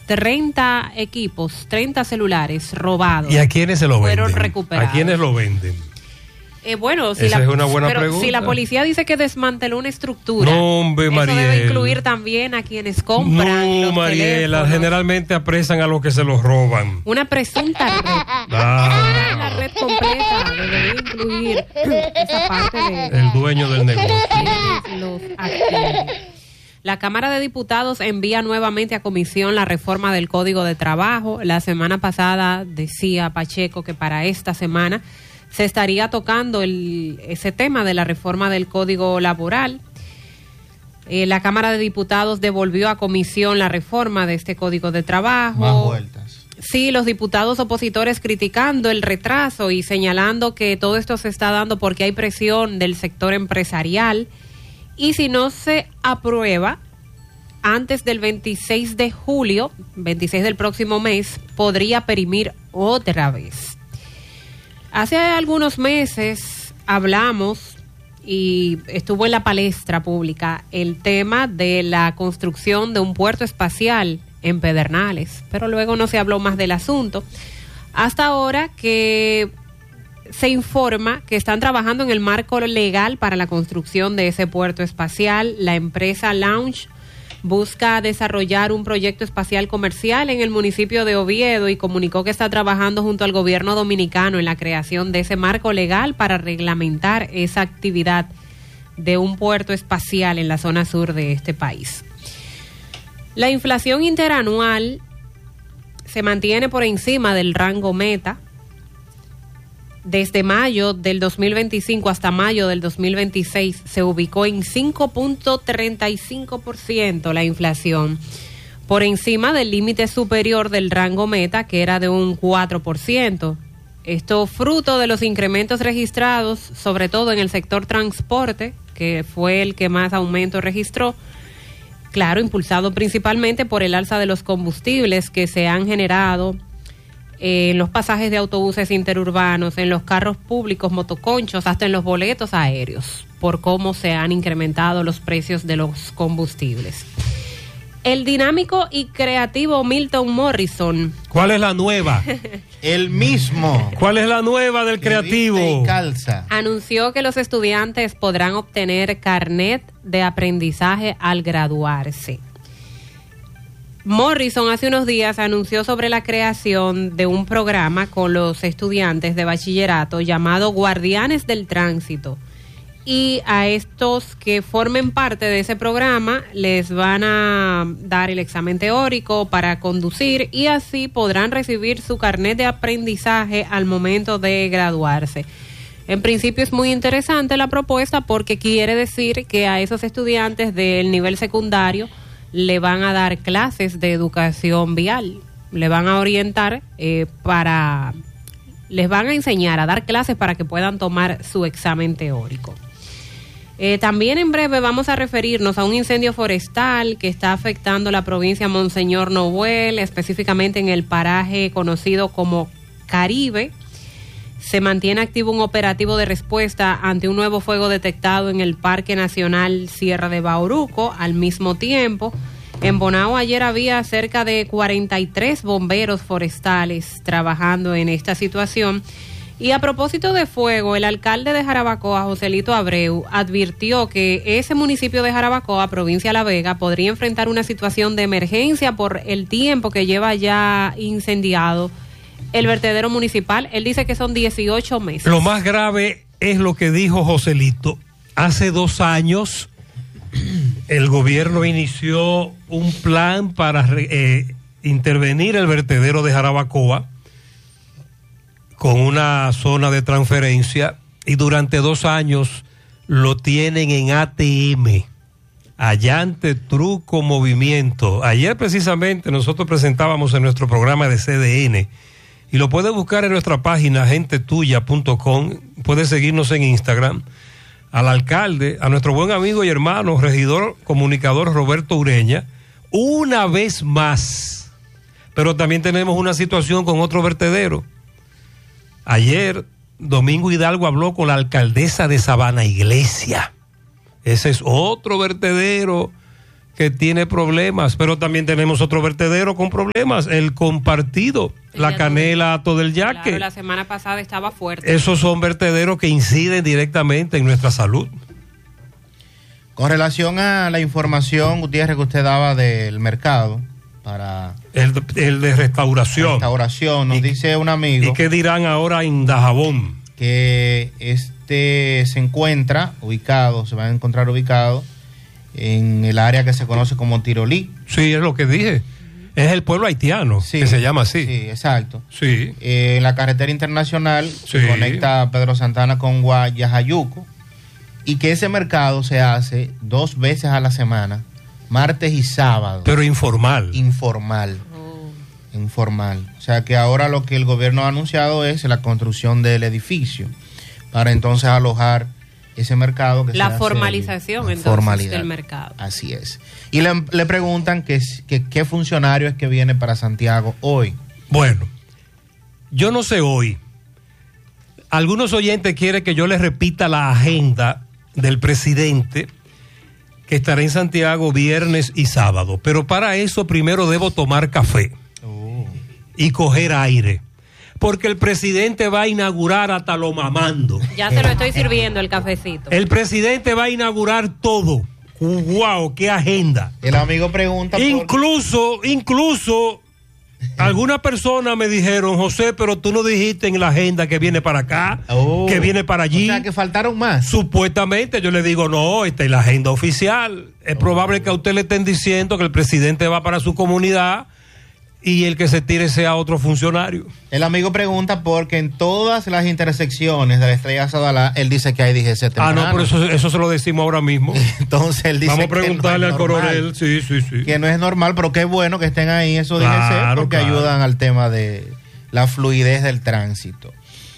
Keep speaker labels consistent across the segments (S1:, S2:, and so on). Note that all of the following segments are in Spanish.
S1: 30 equipos, 30 celulares robados.
S2: ¿Y a quiénes se lo venden?
S1: Fueron recuperados.
S2: ¿A quiénes lo venden?
S1: Bueno,
S2: esa es una buena pregunta.
S1: Si la policía dice que desmanteló una estructura,
S2: no, hombre,
S1: eso
S2: Mariel,
S1: debe incluir también a quienes compran los
S2: Mariela,
S1: teléfonos.
S2: Generalmente apresan a los que se los roban.
S1: Una presunta red. La red completa debería incluir esa parte de
S2: el dueño del negocio.
S1: Los activos. La Cámara de Diputados envía nuevamente a comisión la reforma del Código de Trabajo. La semana pasada decía Pacheco que para esta semana se estaría tocando ese tema de la reforma del Código Laboral. La Cámara de Diputados devolvió a comisión la reforma de este Código de Trabajo.
S3: Más vueltas.
S1: Sí, los diputados opositores criticando el retraso y señalando que todo esto se está dando porque hay presión del sector empresarial. Y si no se aprueba antes del 26 de julio, 26 del próximo mes, podría perimir otra vez. Hace algunos meses hablamos y estuvo en la palestra pública el tema de la construcción de un puerto espacial en Pedernales, pero luego no se habló más del asunto. Hasta ahora que se informa que están trabajando en el marco legal para la construcción de ese puerto espacial. La empresa Launch busca desarrollar un proyecto espacial comercial en el municipio de Oviedo y comunicó que está trabajando junto al gobierno dominicano en la creación de ese marco legal para reglamentar esa actividad de un puerto espacial en la zona sur de este país. La inflación interanual se mantiene por encima del rango meta. Desde mayo del 2025 hasta mayo del 2026 se ubicó en 5.35% la inflación, por encima del límite superior del rango meta, que era de un 4%. Esto fruto de los incrementos registrados, sobre todo en el sector transporte, que fue el que más aumento registró. Claro, impulsado principalmente por el alza de los combustibles que se han generado en los pasajes de autobuses interurbanos, en los carros públicos, motoconchos, hasta en los boletos aéreos, por cómo se han incrementado los precios de los combustibles. El dinámico y creativo Milton Morrison.
S2: ¿Cuál es la nueva?
S3: El mismo.
S2: ¿Cuál es la nueva del creativo?
S3: Y calza.
S1: Anunció que los estudiantes podrán obtener carnet de aprendizaje al graduarse. Morrison hace unos días anunció sobre la creación de un programa con los estudiantes de bachillerato llamado Guardianes del Tránsito. Y a estos que formen parte de ese programa les van a dar el examen teórico para conducir y así podrán recibir su carnet de aprendizaje al momento de graduarse. En principio es muy interesante la propuesta porque quiere decir que a esos estudiantes del nivel secundario le van a dar clases de educación vial, le van a orientar les van a enseñar a dar clases para que puedan tomar su examen teórico. También en breve vamos a referirnos a un incendio forestal que está afectando la provincia Monseñor Noel, específicamente en el paraje conocido como Caribe. Se mantiene activo un operativo de respuesta ante un nuevo fuego detectado en el Parque Nacional Sierra de Bauruco. Al mismo tiempo, en Bonao ayer había cerca de 43 bomberos forestales trabajando en esta situación. Y a propósito de fuego, el alcalde de Jarabacoa, Joselito Abreu, advirtió que ese municipio de Jarabacoa, provincia de La Vega, podría enfrentar una situación de emergencia por el tiempo que lleva ya incendiado el vertedero municipal. Él dice que son 18 meses.
S2: Lo más grave es lo que dijo Joselito. Hace 2 años el gobierno inició un plan para intervenir el vertedero de Jarabacoa con una zona de transferencia y durante 2 años lo tienen en ATM, allante, truco, movimiento. Ayer precisamente nosotros presentábamos en nuestro programa de CDN y lo puede buscar en nuestra página gentetuya.com, puede seguirnos en Instagram, al alcalde, a nuestro buen amigo y hermano, regidor, comunicador Roberto Ureña, una vez más. Pero también tenemos una situación con otro vertedero. Ayer, Domingo Hidalgo habló con la alcaldesa de Sabana Iglesia. Ese es otro vertedero que tiene problemas, pero también tenemos otro vertedero con problemas, el Compartido, la Canela, Hato del Yaque.
S1: Claro, la semana pasada estaba fuerte.
S2: Esos son vertederos que inciden directamente en nuestra salud.
S3: Con relación a la información, Gutiérrez, que usted daba del mercado para...
S2: El de restauración.
S3: Restauración, nos dice un amigo...
S2: ¿Y qué dirán ahora en Dajabón?
S3: Que se encuentra ubicado, se va a encontrar ubicado en el área que se conoce como Tirolí.
S2: Sí, es lo que dije. Es el pueblo haitiano,
S3: sí,
S2: que se llama así.
S3: Sí, exacto.
S2: Sí.
S3: En la carretera internacional que conecta a Pedro Santana con Guayajayuco, y que ese mercado se hace 2 veces a la semana, martes y sábado.
S2: Pero informal.
S3: Informal. Informal. O sea que ahora lo que el gobierno ha anunciado es la construcción del edificio para entonces alojar ese mercado. Que
S1: la formalización entonces del mercado.
S3: Así es. Y le preguntan que qué funcionario es que viene para Santiago hoy.
S2: Bueno, yo no sé hoy. Algunos oyentes quieren que yo les repita la agenda del presidente, que estará en Santiago viernes y sábado. Pero para eso primero debo tomar café y coger aire. Porque el presidente va a inaugurar hasta lo mamando.
S1: Ya se lo estoy sirviendo el cafecito.
S2: El presidente va a inaugurar todo. ¡Wow! ¡Qué agenda!
S3: El amigo pregunta...
S2: Incluso, alguna persona me dijeron, José, pero tú no dijiste en la agenda que viene para acá, que viene para allí.
S3: O sea, que faltaron más.
S2: Supuestamente, yo le digo, no, esta es la agenda oficial. Es probable que a usted le estén diciendo que el presidente va para su comunidad y el que se tire sea otro funcionario.
S3: El amigo pregunta porque en todas las intersecciones de la Estrella Sadalá, él dice que hay DGC temprano.
S2: Ah, no, pero eso se lo decimos ahora mismo.
S3: Entonces él dice
S2: vamos a preguntarle
S3: que no
S2: al coronel. Sí.
S3: Que no es normal, pero qué bueno que estén ahí esos DGC porque ayudan al tema de la fluidez del tránsito.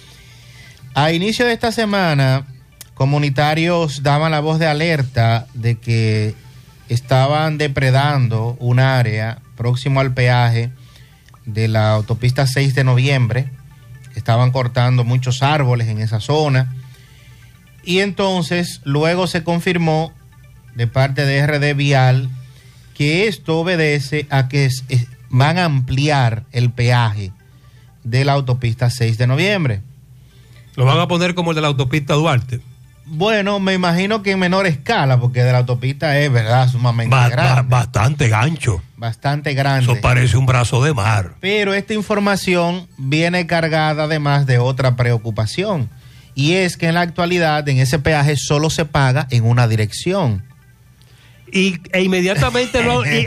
S3: A inicio de esta semana, comunitarios daban la voz de alerta de que estaban depredando un área próximo al peaje de la autopista 6 de noviembre. Estaban cortando muchos árboles en esa zona. Y entonces luego se confirmó de parte de RD Vial que esto obedece a que van a ampliar el peaje de la autopista 6 de noviembre.
S2: ¿Lo van a poner como el de la autopista Duarte?
S3: Bueno, me imagino que en menor escala, porque de la autopista es, ¿verdad?, sumamente grande.
S2: Bastante gancho.
S3: Bastante grande.
S2: Eso parece un brazo de mar.
S3: Pero esta información viene cargada además de otra preocupación. Y es que en la actualidad, en ese peaje, solo se paga en una dirección.
S2: E inmediatamente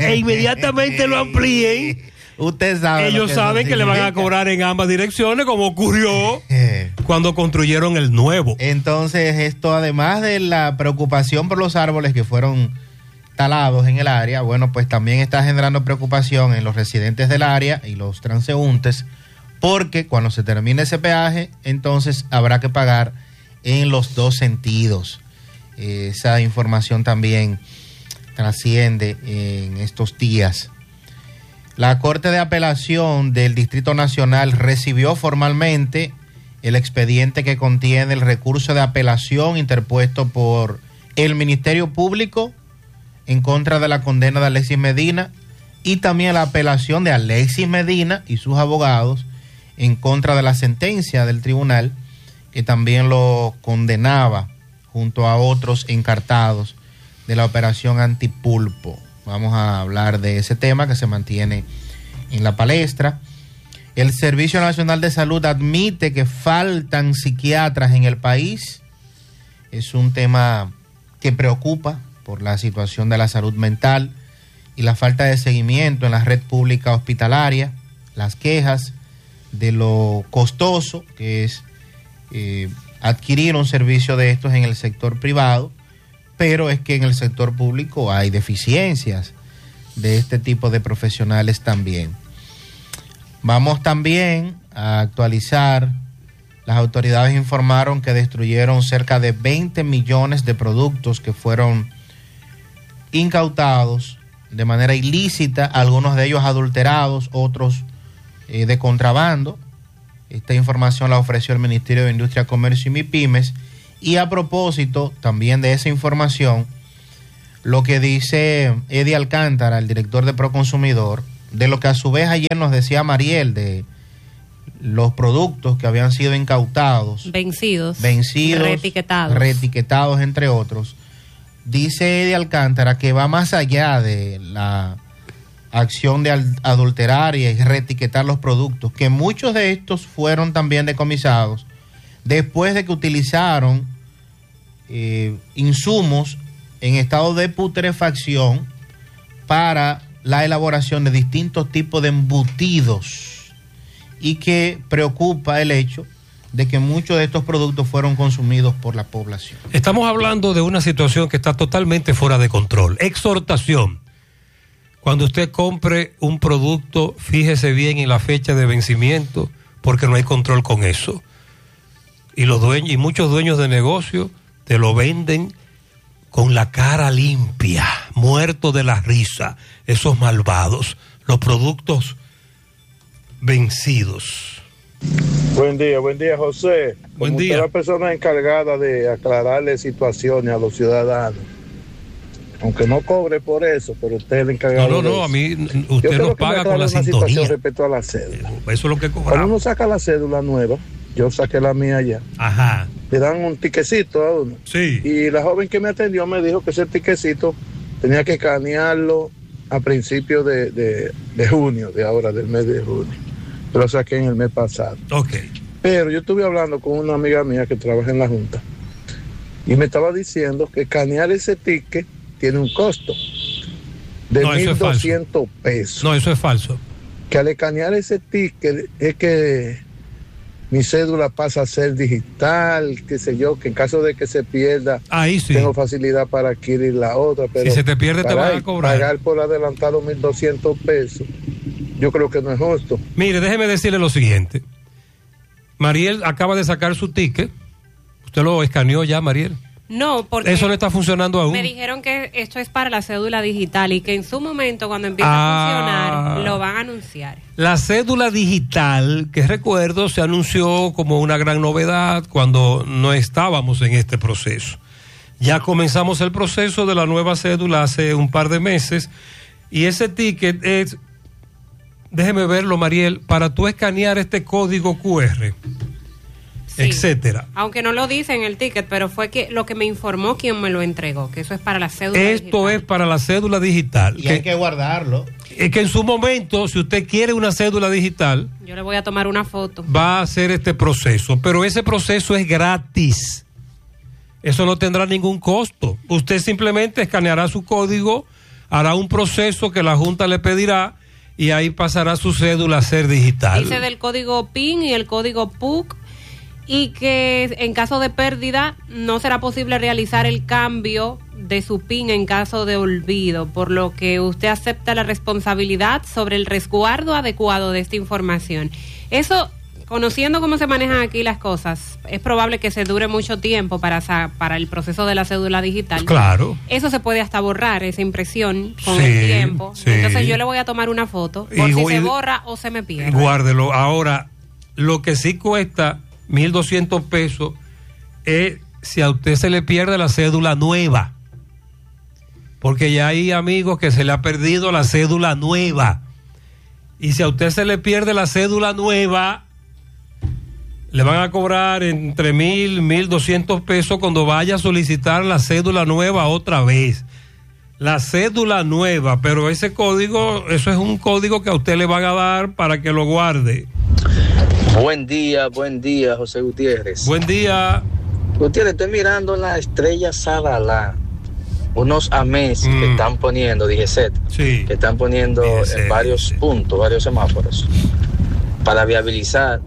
S2: lo amplíen.
S3: Usted sabe.
S2: Ellos saben que le van a cobrar en ambas direcciones, como ocurrió cuando construyeron el nuevo.
S3: Entonces, esto además de la preocupación por los árboles que fueron talados en el área, bueno, pues también está generando preocupación en los residentes del área y los transeúntes, porque cuando se termine ese peaje, entonces habrá que pagar en los dos sentidos. Esa información también trasciende en estos días. La Corte de Apelación del Distrito Nacional recibió formalmente el expediente que contiene el recurso de apelación interpuesto por el Ministerio Público en contra de la condena de Alexis Medina y también la apelación de Alexis Medina y sus abogados en contra de la sentencia del tribunal que también lo condenaba junto a otros encartados de la operación Antipulpo. Vamos a hablar de ese tema que se mantiene en la palestra. El Servicio Nacional de Salud admite que faltan psiquiatras en el país. Es un tema que preocupa por la situación de la salud mental y la falta de seguimiento en la red pública hospitalaria, las quejas de lo costoso que es adquirir un servicio de estos en el sector privado, pero es que en el sector público hay deficiencias de este tipo de profesionales también. Vamos también a actualizar. Las autoridades informaron que destruyeron cerca de 20 millones de productos que fueron incautados de manera ilícita, algunos de ellos adulterados, otros de contrabando. Esta información la ofreció el Ministerio de Industria, Comercio y MIPYMES. Y a propósito también de esa información, lo que dice Eddie Alcántara, el director de Proconsumidor, de lo que a su vez ayer nos decía Mariel, de los productos que habían sido incautados,
S1: vencidos,
S3: reetiquetados, entre otros. Dice Eddie Alcántara que va más allá de la acción de adulterar y reetiquetar los productos, que muchos de estos fueron también decomisados después de que utilizaron insumos en estado de putrefacción para la elaboración de distintos tipos de embutidos, y que preocupa el hecho de que muchos de estos productos fueron consumidos por la población.
S2: Estamos hablando de una situación que está totalmente fuera de control. Exhortación: cuando usted compre un producto, fíjese bien en la fecha de vencimiento, porque no hay control con eso. Y los dueños, y muchos dueños de negocio, te lo venden con la cara limpia, muerto de la risa, esos malvados, los productos vencidos.
S4: Buen día, José.
S2: Buen
S4: Como
S2: día.
S4: usted es la persona encargada de aclararle situaciones a los ciudadanos, aunque no cobre por eso, pero usted es el encargado.
S2: No, a mí usted nos paga con la sintonía.
S4: Situación respecto a la cédula.
S2: Eso es lo que
S4: Cuando
S2: cobramos.
S4: uno saca la cédula nueva, yo saqué la mía ya,
S2: Ajá.
S4: le dan un tiquecito a uno.
S2: Sí.
S4: Y la joven que me atendió me dijo que ese tiquecito tenía que escanearlo a principios de junio, de ahora, del mes de junio. Yo lo saqué en el mes pasado.
S2: Ok.
S4: Pero yo estuve hablando con una amiga mía que trabaja en la Junta y me estaba diciendo que escanear ese ticket tiene un costo de
S2: No, eso es falso.
S4: 1.200 pesos.
S2: No, eso es falso.
S4: Que al escanear ese ticket es que mi cédula pasa a ser digital, qué sé yo, que en caso de que se pierda,
S2: Ahí sí.
S4: tengo facilidad para adquirir la otra. Pero
S2: Si se te pierde, te van a cobrar.
S4: Pagar por adelantado 1.200 pesos, yo creo que no es justo.
S2: Mire, déjeme decirle lo siguiente. Mariel acaba de sacar su ticket. ¿Usted lo escaneó ya, Mariel?
S1: No, porque
S2: Eso no está funcionando aún.
S1: me dijeron que esto es para la cédula digital y que en su momento, cuando empiece a funcionar, lo van a anunciar.
S2: La cédula digital, que recuerdo, se anunció como una gran novedad cuando no estábamos en este proceso. Ya comenzamos el proceso de la nueva cédula hace un par de meses, y ese ticket es, déjeme verlo, Mariel, para tú escanear este código QR,
S1: Sí.
S2: etcétera.
S1: Aunque no lo dice en el ticket, pero fue que lo que me informó quien me lo entregó, que eso es para la cédula
S2: Esto
S1: digital.
S2: es para la cédula digital.
S3: Y hay que guardarlo.
S2: Es que en su momento, si usted quiere una cédula digital,
S1: Yo le voy a tomar una foto.
S2: va a hacer este proceso, pero ese proceso es gratis. Eso no tendrá ningún costo. Usted simplemente escaneará su código, hará un proceso que la Junta le pedirá y ahí pasará su cédula a ser digital.
S1: Dice del código PIN y el código PUC, y que en caso de pérdida no será posible realizar el cambio de su PIN en caso de olvido, por lo que usted acepta la responsabilidad sobre el resguardo adecuado de esta información. Eso, conociendo cómo se manejan aquí las cosas, es probable que se dure mucho tiempo para el proceso de la cédula digital.
S2: Claro.
S1: Eso se puede hasta borrar, esa impresión, con
S2: Sí,
S1: el tiempo.
S2: sí.
S1: Entonces yo le voy a tomar una foto por
S2: Y
S1: si
S2: voy-
S1: se borra o se me pierde.
S2: Guárdelo. Ahora, lo que sí cuesta 1.200 pesos es si a usted se le pierde la cédula nueva. Porque ya hay amigos que se le ha perdido la cédula nueva. Y si a usted se le pierde la cédula nueva, le van a cobrar entre 1.200 pesos cuando vaya a solicitar la cédula nueva otra vez. La cédula nueva, pero ese código, eso es un código que a usted le van a dar para que lo guarde.
S5: Buen día, José Gutiérrez.
S2: Buen día.
S5: Gutiérrez, estoy mirando la estrella Sadalá. Unos AMES que están poniendo, DGCET,
S2: Sí.
S5: que están poniendo
S2: DGCET,
S5: en varios
S2: sí.
S5: puntos, varios semáforos, para viabilizar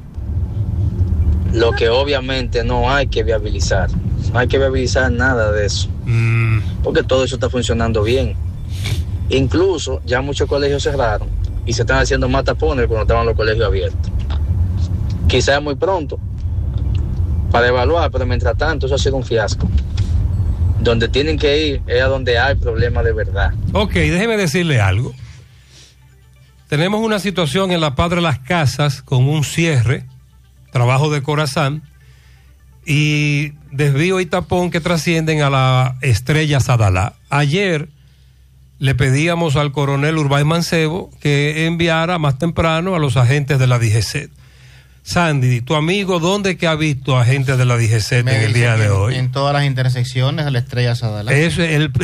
S5: lo que obviamente no hay que viabilizar. No hay que viabilizar nada de eso, porque todo eso está funcionando bien. Incluso ya muchos colegios cerraron y se están haciendo más tapones cuando estaban los colegios abiertos. Quizás muy pronto para evaluar, pero mientras tanto eso ha sido un fiasco. Donde tienen que ir es a donde hay problemas de verdad.
S2: Ok, déjeme decirle algo. Tenemos una situación en La Paz de las Casas con un cierre, trabajo de Corazán, y desvío y tapón que trascienden a la estrella Sadalá. Ayer le pedíamos al coronel Urbay Mancebo que enviara más temprano a los agentes de la DGCET. Sandy, tu amigo, ¿dónde que ha visto agentes de la DGCET en el día de hoy?
S3: En todas las intersecciones de la estrella Sadalá.
S2: Eso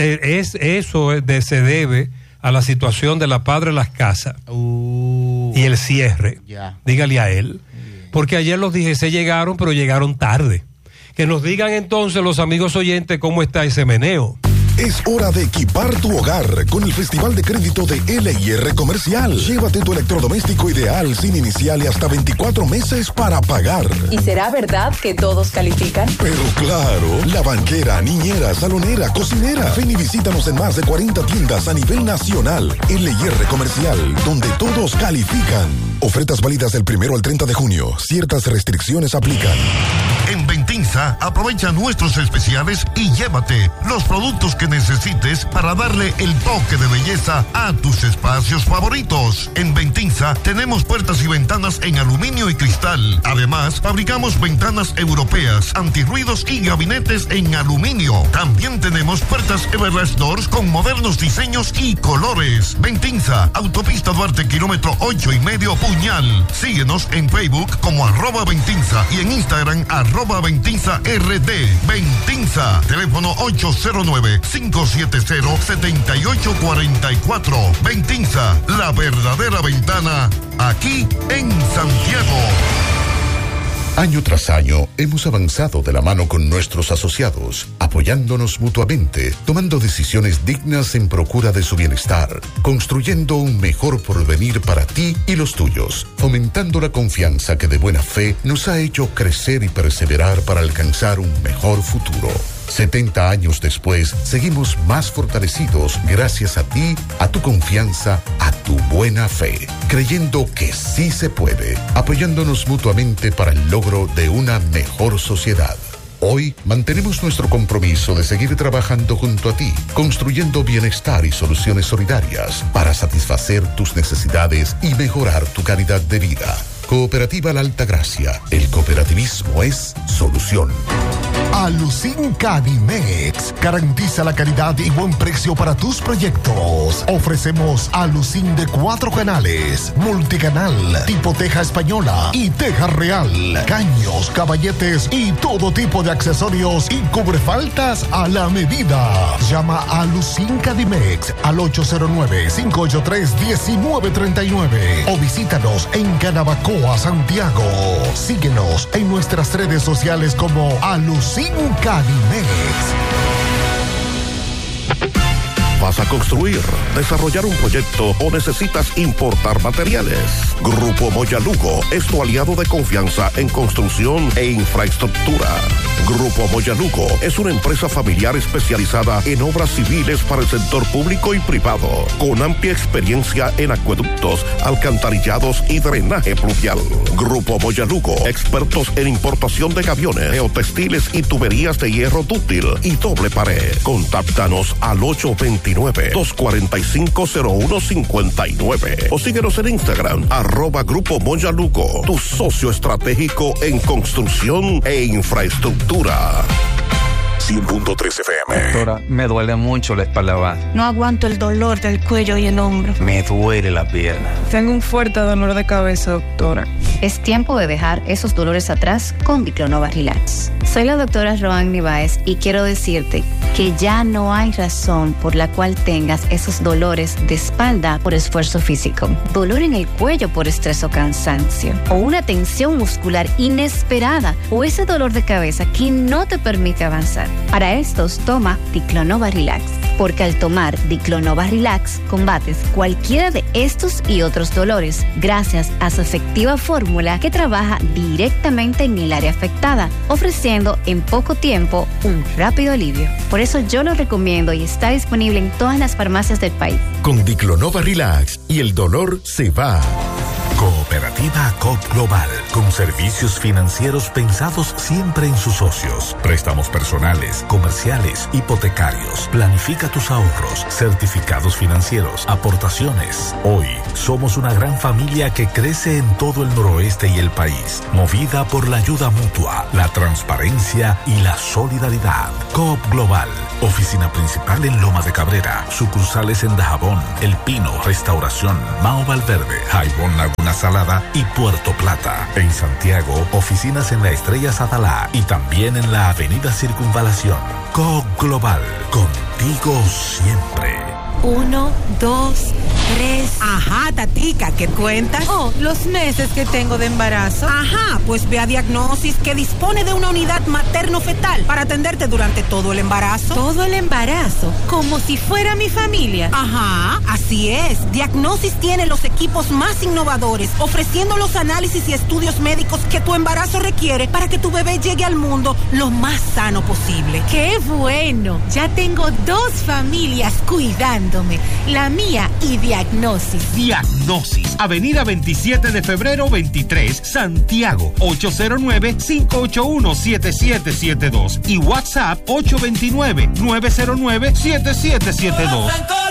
S2: se debe a la situación de la Padre Las Casas y el cierre.
S3: Ya.
S2: Dígale a él. Porque ayer los DGC llegaron, pero llegaron tarde. Que nos digan entonces los amigos oyentes cómo está ese meneo.
S6: Es hora de equipar tu hogar con el Festival de Crédito de LIR Comercial. Llévate tu electrodoméstico ideal sin inicial y hasta 24 meses para pagar.
S7: ¿Y será verdad que todos califican?
S6: Pero claro, la banquera, niñera, salonera, cocinera. Ven y visítanos en más de 40 tiendas a nivel nacional. LIR Comercial, donde todos califican. Ofertas válidas del 1 al 30 de junio. Ciertas restricciones aplican.
S8: En Ventinza, aprovecha nuestros especiales y llévate los productos que necesites para darle el toque de belleza a tus espacios favoritos. En Ventinza tenemos puertas y ventanas en aluminio y cristal. Además, fabricamos ventanas europeas, antirruidos y gabinetes en aluminio. También tenemos puertas Everlast Doors con modernos diseños y colores. Ventinza, Autopista Duarte, kilómetro 8,5 Puñal. Síguenos en Facebook como @Ventinza y en Instagram @VentinzaRD. Ventinza, teléfono 809-570-7844. Ventinza, la verdadera ventana, aquí en Santiago.
S9: Año tras año hemos avanzado de la mano con nuestros asociados, apoyándonos mutuamente, tomando decisiones dignas en procura de su bienestar, construyendo un mejor porvenir para ti y los tuyos, fomentando la confianza que de buena fe nos ha hecho crecer y perseverar para alcanzar un mejor futuro. 70 años después, seguimos más fortalecidos gracias a ti, a tu confianza, a tu buena fe, creyendo que sí se puede, apoyándonos mutuamente para el logro de una mejor sociedad. Hoy mantenemos nuestro compromiso de seguir trabajando junto a ti, construyendo bienestar y soluciones solidarias para satisfacer tus necesidades y mejorar tu calidad de vida. Cooperativa La Altagracia. El cooperativismo es solución.
S6: Alucin Cadimex garantiza la calidad y buen precio para tus proyectos. Ofrecemos Alucin de 4 canales, multicanal, tipo teja española y teja real, caños, caballetes y todo tipo de accesorios y cubrefaltas a la medida. Llama a Alucin Cadimex al 809-583-1939 o visítanos en Canabacoa, Santiago. Síguenos en nuestras redes sociales como Alucin Cadimex.
S8: ¿Vas a construir, desarrollar un proyecto o necesitas importar materiales? Grupo Moya Lugo es tu aliado de confianza en construcción e infraestructura. Grupo Moya Lugo es una empresa familiar especializada en obras civiles para el sector público y privado, con amplia experiencia en acueductos, alcantarillados y drenaje pluvial. Grupo Moya Lugo, expertos en importación de gaviones, geotextiles y tuberías de hierro dúctil y doble pared. Contáctanos al 829-245-0159 o síguenos en Instagram @Grupo Moya Lugo, tu socio estratégico en construcción e infraestructura.
S6: 100.3 FM.
S10: Doctora, me duele mucho la espalda baja.
S11: No aguanto el dolor del cuello y el hombro.
S10: Me duele la pierna.
S11: Tengo un fuerte dolor de cabeza, doctora.
S12: Es tiempo de dejar esos dolores atrás con Diclonova Relax. Soy la doctora Roanny Báez y quiero decirte que ya no hay razón por la cual tengas esos dolores de espalda por esfuerzo físico, dolor en el cuello por estrés o cansancio, o una tensión muscular inesperada, o ese dolor de cabeza que no te permite avanzar. Para estos, toma Diclonova Relax, porque al tomar Diclonova Relax combates cualquiera de estos y otros dolores gracias a su efectiva fórmula que trabaja directamente en el área afectada, ofreciendo en poco tiempo un rápido alivio. Por eso yo lo recomiendo y está disponible en todas las farmacias del país.
S6: Con Diclonova Relax y el dolor se va.
S13: Cooperativa COP Global, con servicios financieros pensados siempre en sus socios. Préstamos personales, comerciales, hipotecarios. Planifica tus ahorros, certificados financieros, aportaciones. Hoy somos una gran familia que crece en todo el noroeste y el país, movida por la ayuda mutua, la transparencia y la solidaridad. COP Global, oficina principal en Loma de Cabrera, sucursales en Dajabón, El Pino, Restauración, Mao Valverde, Jaibón Laguna Salada y Puerto Plata. En Santiago, oficinas en la Estrella Sadalá y también en la Avenida Circunvalación. COP Global, contigo siempre.
S14: 1, 2, 3.
S15: Ajá, tatica, ¿qué cuentas?
S14: Oh, los meses que tengo de embarazo.
S15: Ajá, pues ve a Diagnosis, que dispone de una unidad materno-fetal para atenderte durante todo el embarazo.
S14: ¿Todo el embarazo? Como si fuera mi familia.
S15: Ajá, así es. Diagnosis tiene los equipos más innovadores, ofreciendo los análisis y estudios médicos que tu embarazo requiere para que tu bebé llegue al mundo lo más sano posible.
S14: ¡Qué bueno! Ya tengo 2 familias cuidando. La mía y Diagnosis.
S16: Diagnosis, Avenida 27 de febrero 23, Santiago, 809-581-7772 y WhatsApp 829-909-7772.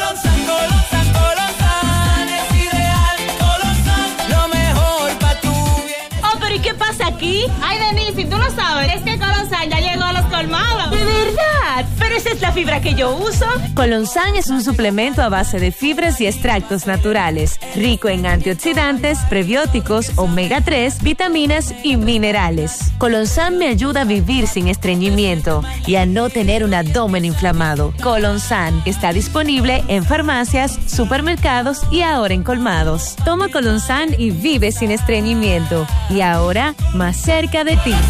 S17: ¿Y qué pasa aquí? Ay, Denise, si tú lo sabes, es que Colonsan ya llegó a los colmados.
S14: ¿De verdad?
S17: Pero esa es la fibra que yo uso.
S18: Colonsan es un suplemento a base de fibras y extractos naturales, rico en antioxidantes, prebióticos, omega 3, vitaminas y minerales. Colonsan me ayuda a vivir sin estreñimiento y a no tener un abdomen inflamado. Colonsan está disponible en farmacias, supermercados y ahora en colmados. Toma Colonsan y vive sin estreñimiento. Y ahora, más cerca de ti.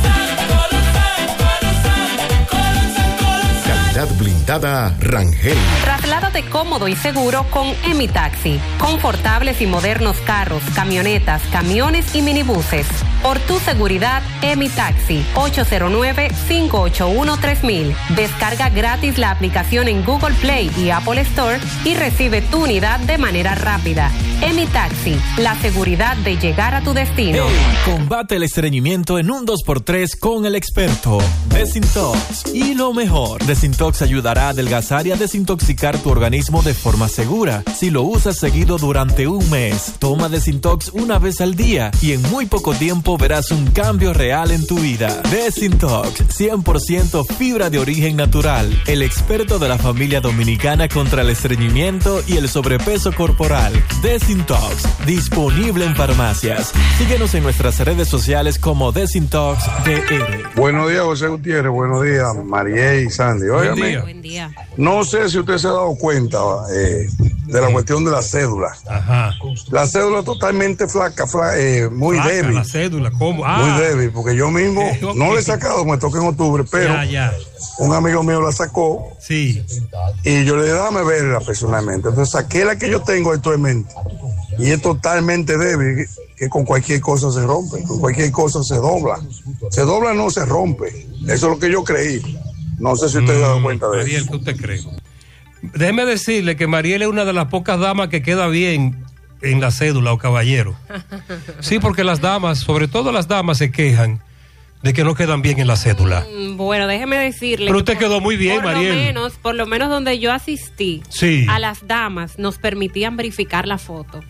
S6: Calidad blindada Rangel.
S1: Trasládate cómodo y seguro con Emitaxi. Confortables y modernos carros, camionetas, camiones y minibuses. Por tu seguridad, Emitaxi. 809-581-3000. Descarga gratis la aplicación en Google Play y Apple Store y recibe tu unidad de manera rápida. Emitaxi, la seguridad de llegar a tu destino.
S19: Combate el estreñimiento en un 2x3 con el experto Desintox. Y lo mejor, Desintox ayudará a adelgazar y a desintoxicar tu organismo de forma segura. Si lo usas seguido durante un mes, toma Desintox una vez al día y en muy poco tiempo verás un cambio real en tu vida. Desintox, 100% fibra de origen natural. El experto de la familia dominicana contra el estreñimiento y el sobrepeso corporal. Desintox, disponible en farmacias. Síguenos en nuestras redes sociales como Desintox DR.
S20: Buenos días, José Gutiérrez. Buenos días, Mariel y Sandy. Óigame,
S1: Buen día.
S20: No sé si usted se ha dado cuenta de la cuestión de la cédula.
S2: Ajá.
S20: La cédula es totalmente muy
S2: flaca,
S20: débil.
S2: La cédula, ¿cómo?
S20: Muy débil, porque yo mismo no le he sacado, me toca en octubre, pero un amigo mío la sacó.
S2: Sí.
S20: Y yo le dije, déjame verla personalmente. Entonces saqué la que yo tengo actualmente. Y es totalmente débil, que con cualquier cosa se rompe, con cualquier cosa se dobla. Se dobla, no se rompe. Eso es lo que yo creí. No sé si usted se ha dado cuenta de
S2: Mariel,
S20: eso.
S2: ¿qué usted cree? Déjeme decirle que Mariel es una de las pocas damas que queda bien en la cédula o caballero. Sí, porque las damas, sobre todo las damas, se quejan de que no quedan bien en la cédula.
S1: Bueno, déjeme decirle.
S2: Pero usted quedó muy bien, Mariel.
S1: Por lo menos donde yo asistí,
S2: sí,
S1: a las damas nos permitían verificar la foto.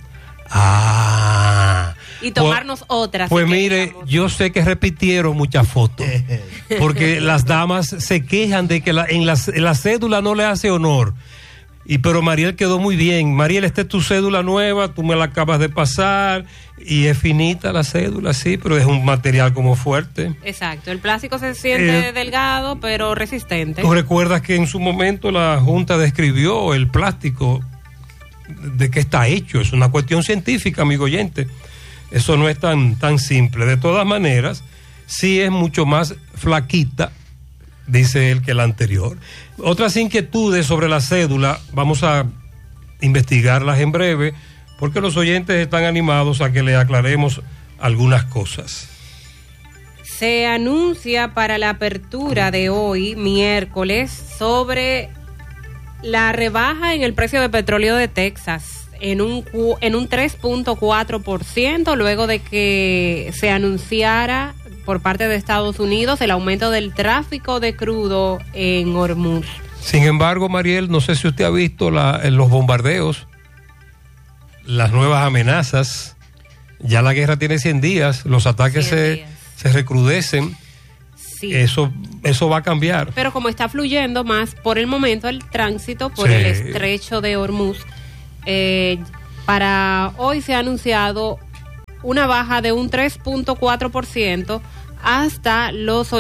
S1: Y tomarnos otras.
S2: Pues mire, yo sé que repitieron muchas fotos, porque las damas se quejan de que en la cédula no le hace honor. Pero Mariel quedó muy bien. Mariel, esta es tu cédula nueva, tú me la acabas de pasar y es finita la cédula, sí, pero es un material como fuerte.
S1: Exacto, el plástico se siente delgado, pero resistente.
S2: ¿Tú recuerdas que en su momento la Junta describió el plástico, de qué está hecho? Es una cuestión científica, amigo oyente. Eso no es tan simple. De todas maneras, sí es mucho más flaquita, dice él, que la anterior. Otras inquietudes sobre la cédula, vamos a investigarlas en breve, porque los oyentes están animados a que le aclaremos algunas cosas.
S1: Se anuncia para la apertura de hoy, miércoles, sobre la rebaja en el precio de petróleo de Texas. en un 3.4%, luego de que se anunciara por parte de Estados Unidos el aumento del tráfico de crudo en Hormuz.
S2: Sin embargo, Mariel, no sé si usted ha visto los bombardeos, las nuevas amenazas. Ya la guerra tiene 100 días, los ataques se recrudecen. Sí. Eso va a cambiar.
S1: Pero como está fluyendo más por el momento el tránsito por el estrecho de Hormuz, para hoy se ha anunciado una baja de un 3.4% hasta los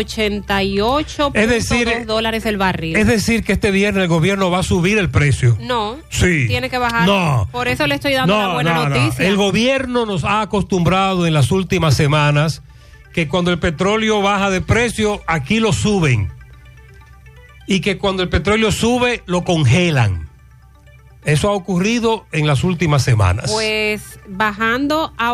S1: 88.2 dólares el barril.
S2: Es decir, que este viernes el gobierno va a subir el precio.
S1: No,
S2: sí,
S1: tiene que bajar.
S2: No,
S1: por eso le estoy dando la buena noticia.
S2: El gobierno nos ha acostumbrado en las últimas semanas que cuando el petróleo baja de precio, aquí lo suben. Y que cuando el petróleo sube, lo congelan. Eso ha ocurrido en las últimas semanas.
S1: Pues bajando a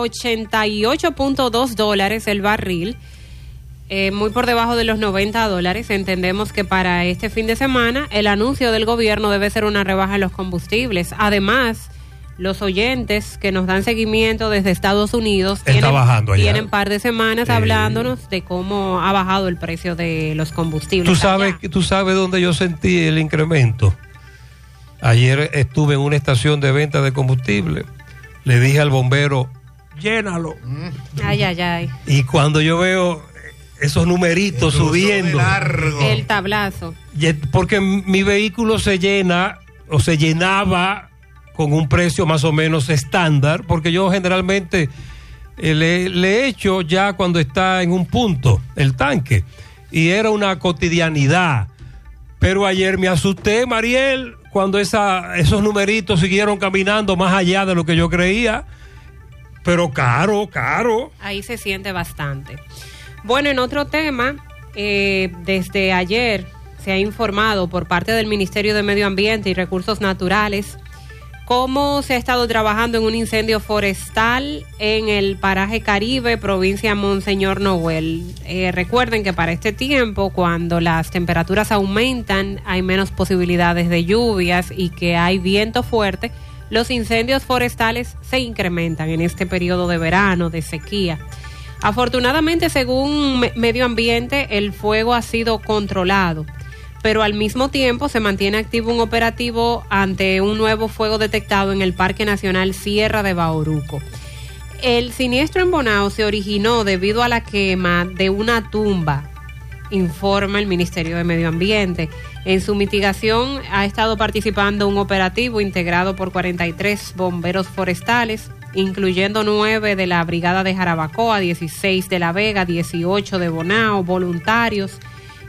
S1: 88.2 dólares el barril, muy por debajo de los 90 dólares. Entendemos que para este fin de semana el anuncio del gobierno debe ser una rebaja en los combustibles. Además, los oyentes que nos dan seguimiento desde Estados Unidos tienen par de semanas hablándonos de cómo ha bajado el precio de los combustibles.
S2: ¿Tú sabes dónde yo sentí el incremento? Ayer estuve en una estación de venta de combustible. Le dije al bombero, llénalo.
S1: Ay.
S2: Y cuando yo veo esos numeritos subiendo,
S1: el tablazo,
S2: porque mi vehículo se llena o se llenaba con un precio más o menos estándar, porque yo generalmente le echo ya cuando está en un punto el tanque, y era una cotidianidad. Pero ayer me asusté, Mariel, cuando esos numeritos siguieron caminando más allá de lo que yo creía, pero caro.
S1: Ahí se siente bastante. Bueno, en otro tema, desde ayer se ha informado por parte del Ministerio de Medio Ambiente y Recursos Naturales cómo se ha estado trabajando en un incendio forestal en el paraje Caribe, provincia Monseñor Noel. Recuerden que para este tiempo, cuando las temperaturas aumentan, hay menos posibilidades de lluvias y que hay viento fuerte, los incendios forestales se incrementan en este periodo de verano, de sequía. Afortunadamente, según Medio Ambiente, el fuego ha sido controlado, pero al mismo tiempo se mantiene activo un operativo ante un nuevo fuego detectado en el Parque Nacional Sierra de Bauruco. El siniestro en Bonao se originó debido a la quema de una tumba, informa el Ministerio de Medio Ambiente. En su mitigación ha estado participando un operativo integrado por 43 bomberos forestales, incluyendo 9 de la Brigada de Jarabacoa, 16 de La Vega, 18 de Bonao, voluntarios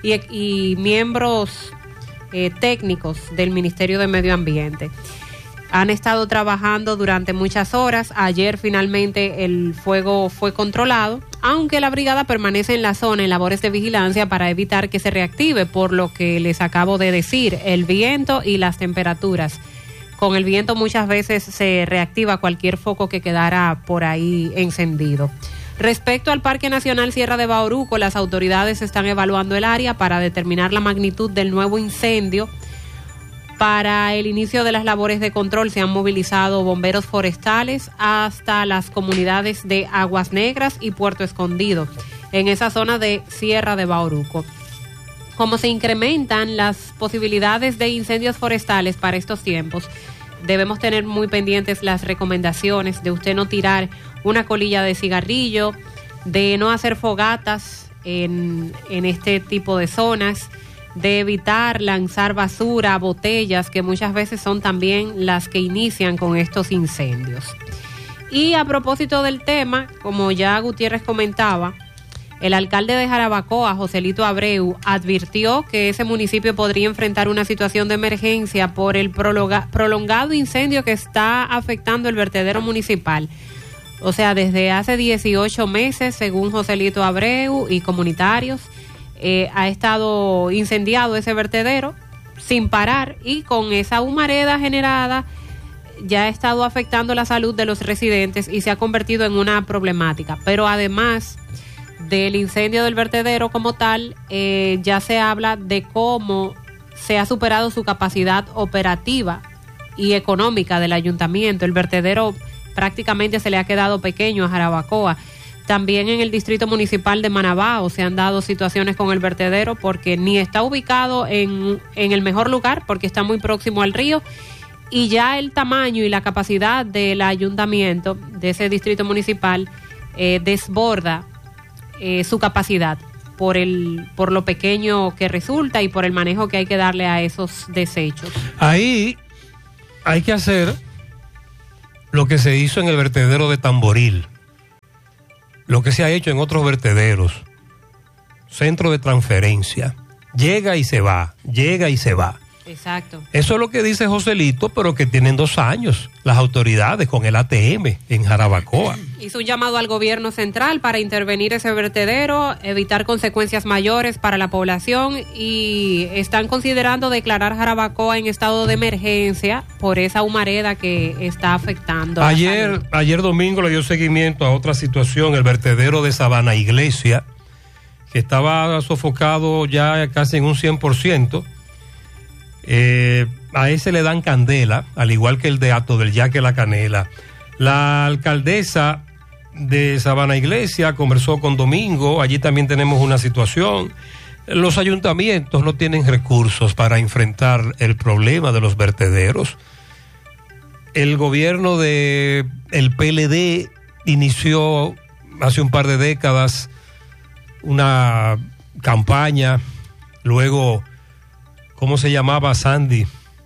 S1: y miembros técnicos del Ministerio de Medio Ambiente. Han estado trabajando durante muchas horas. Ayer finalmente el fuego fue controlado, aunque la brigada permanece en la zona en labores de vigilancia para evitar que se reactive, por lo que les acabo de decir, el viento y las temperaturas. Con el viento muchas veces se reactiva cualquier foco que quedara por ahí encendido. Respecto al Parque Nacional Sierra de Bauruco, las autoridades están evaluando el área para determinar la magnitud del nuevo incendio. Para el inicio de las labores de control se han movilizado bomberos forestales hasta las comunidades de Aguas Negras y Puerto Escondido, en esa zona de Sierra de Bauruco. Como se incrementan las posibilidades de incendios forestales para estos tiempos, debemos tener muy pendientes las recomendaciones de usted no tirar una colilla de cigarrillo, de no hacer fogatas en este tipo de zonas, de evitar lanzar basura, botellas, que muchas veces son también las que inician con estos incendios. Y a propósito del tema, como ya Gutiérrez comentaba, el alcalde de Jarabacoa, Joselito Abreu, advirtió que ese municipio podría enfrentar una situación de emergencia por el prolongado incendio que está afectando el vertedero municipal. O sea, desde hace 18 meses, según Joselito Abreu y comunitarios, ha estado incendiado ese vertedero sin parar, y con esa humareda generada ya ha estado afectando la salud de los residentes y se ha convertido en una problemática. Pero además del incendio del vertedero como tal, ya se habla de cómo se ha superado su capacidad operativa y económica del ayuntamiento. El vertedero prácticamente se le ha quedado pequeño a Jarabacoa. También en el distrito municipal de Manabao se han dado situaciones con el vertedero porque ni está ubicado en el mejor lugar porque está muy próximo al río, y ya el tamaño y la capacidad del ayuntamiento de ese distrito municipal desborda su capacidad por lo pequeño que resulta y por el manejo que hay que darle a esos desechos.
S2: Ahí hay que hacer lo que se hizo en el vertedero de Tamboril, lo que se ha hecho en otros vertederos, centro de transferencia, llega y se va, llega y se va.
S1: Exacto.
S2: Eso es lo que dice Joselito, pero que tienen 2 años las autoridades con el ATM en Jarabacoa.
S1: Hizo un llamado al gobierno central para intervenir ese vertedero, evitar consecuencias mayores para la población, y están considerando declarar Jarabacoa en estado de emergencia por esa humareda que está afectando.
S2: Ayer domingo le dio seguimiento a otra situación, el vertedero de Sabana Iglesia, que estaba sofocado ya casi en un 100%. A ese le dan candela, al igual que el de Hato del Yaque La Canela. La alcaldesa de Sabana Iglesia conversó con Domingo, allí también tenemos una situación. Los ayuntamientos no tienen recursos para enfrentar el problema de los vertederos. El gobierno del PLD inició hace un par de décadas una campaña, luego, ¿cómo se llamaba, Sandy?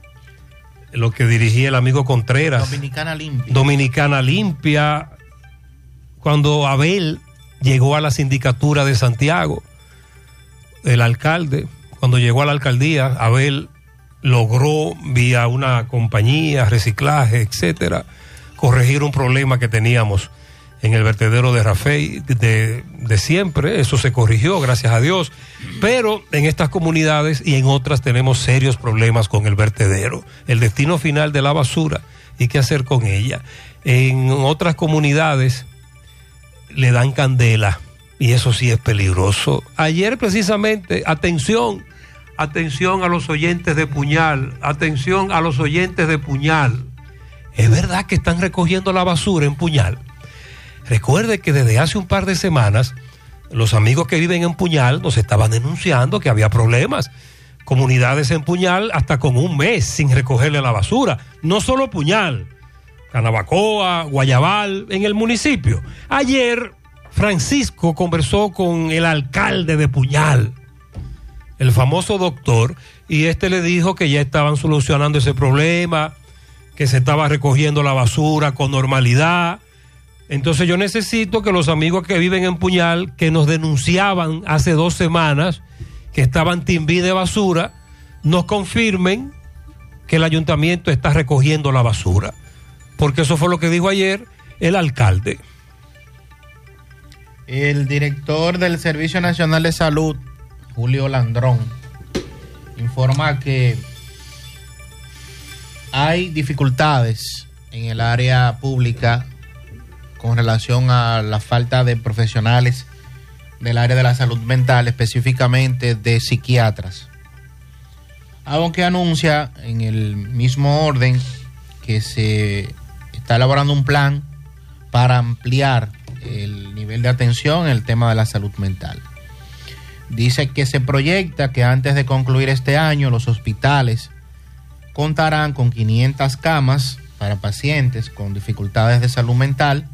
S2: Lo que dirigía el amigo Contreras. Dominicana Limpia. Cuando Abel llegó a la sindicatura de Santiago, el alcalde, cuando llegó a la alcaldía, Abel logró, vía una compañía, reciclaje, etcétera, corregir un problema que teníamos en el vertedero de Rafey de siempre. Eso se corrigió, gracias a Dios, pero en estas comunidades y en otras tenemos serios problemas con el vertedero, el destino final de la basura y qué hacer con ella. En otras comunidades le dan candela y eso sí es peligroso. Ayer precisamente, atención a los oyentes de Puñal, atención a los oyentes de Puñal, es verdad que están recogiendo la basura en Puñal. Recuerde que desde hace un par de semanas los amigos que viven en Puñal nos estaban denunciando que había problemas. Comunidades en Puñal hasta con un mes sin recogerle la basura. No solo Puñal, Canabacoa, Guayabal, en el municipio. Ayer Francisco conversó con el alcalde de Puñal, el famoso doctor, y le dijo que ya estaban solucionando ese problema, que se estaba recogiendo la basura con normalidad. Entonces yo necesito que los amigos que viven en Puñal, que nos denunciaban hace 2 semanas que estaban timbí de basura, nos confirmen que el ayuntamiento está recogiendo la basura, porque eso fue lo que dijo ayer el alcalde.
S3: El director del Servicio Nacional de Salud, Julio Landrón, informa que hay dificultades en el área pública con relación a la falta de profesionales del área de la salud mental, específicamente de psiquiatras. Aunque anuncia en el mismo orden que se está elaborando un plan para ampliar el nivel de atención en el tema de la salud mental. Dice que se proyecta que antes de concluir este año los hospitales contarán con 500 camas para pacientes con dificultades de salud mental.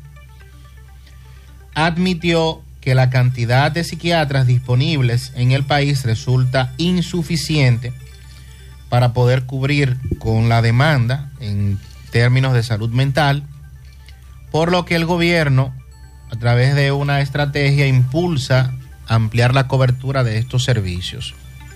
S3: Admitió que la cantidad de psiquiatras disponibles en el país resulta insuficiente para poder cubrir con la demanda en términos de salud mental, por lo que el gobierno, a través de una estrategia, impulsa ampliar la cobertura de estos servicios.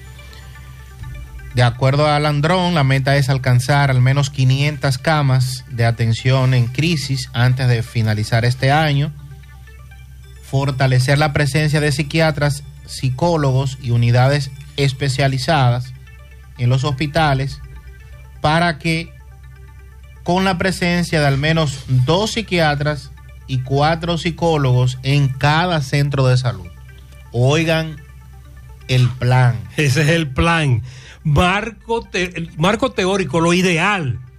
S3: De acuerdo a Landrón, la meta es alcanzar al menos 500 camas de atención en crisis antes de finalizar este año, fortalecer la presencia de psiquiatras, psicólogos y unidades especializadas en los hospitales para que, con la presencia de al menos 2 psiquiatras y 4 psicólogos en cada centro de salud. Oigan el plan.
S2: Ese es el plan. Marco teórico, lo ideal.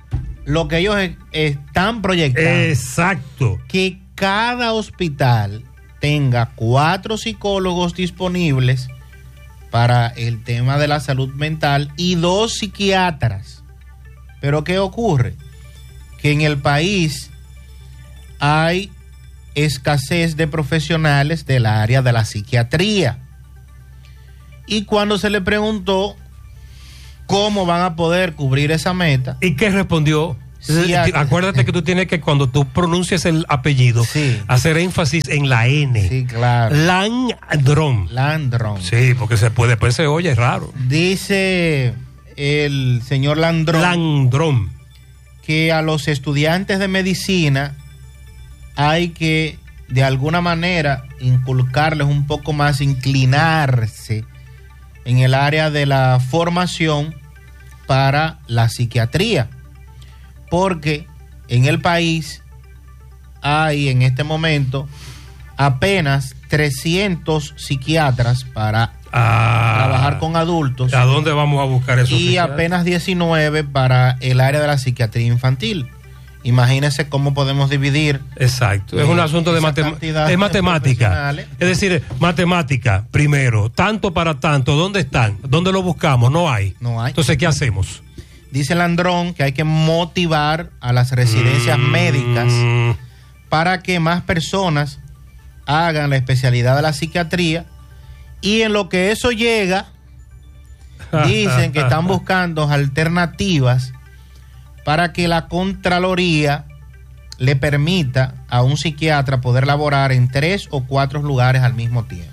S3: lo que ellos están proyectando.
S2: Exacto.
S3: Que cada hospital tenga 4 psicólogos disponibles para el tema de la salud mental y 2 psiquiatras. Pero ¿qué ocurre? Que en el país hay escasez de profesionales del área de la psiquiatría. Y cuando se le preguntó cómo van a poder cubrir esa meta.
S2: ¿Y qué respondió? Sí, acuérdate que tú tienes que, cuando tú pronuncias el apellido, hacer énfasis en la N.
S3: Sí, claro.
S2: Landrón. Sí, porque después se oye raro.
S3: Dice el señor Landrón que a los estudiantes de medicina hay que, de alguna manera, inculcarles un poco más, inclinarse en el área de la formación para la psiquiatría. Porque en el país hay en este momento apenas 300 psiquiatras para trabajar con adultos.
S2: ¿A dónde vamos a buscar esos
S3: y psiquiatras? Apenas 19 para el área de la psiquiatría infantil. Imagínense cómo podemos dividir.
S2: Exacto. Es un asunto de matemática. Es decir, matemática, primero, tanto para tanto, ¿dónde están? ¿Dónde lo buscamos? No hay. Entonces, ¿qué hacemos?
S3: Dice Landrón que hay que motivar a las residencias médicas para que más personas hagan la especialidad de la psiquiatría, y en lo que eso llega, dicen que están buscando alternativas para que la Contraloría le permita a un psiquiatra poder laborar en 3 o 4 lugares al mismo tiempo.